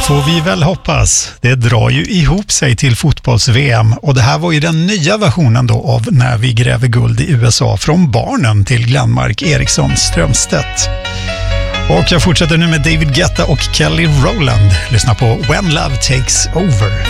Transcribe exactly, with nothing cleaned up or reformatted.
Får vi väl hoppas. Det drar ju ihop sig till fotbolls-V M och det här var ju den nya versionen då av När vi gräver guld i U S A från barnen till Glenmark Eriksson Strömstedt. Och jag fortsätter nu med David Guetta och Kelly Rowland. Lyssna på When Love Takes Over.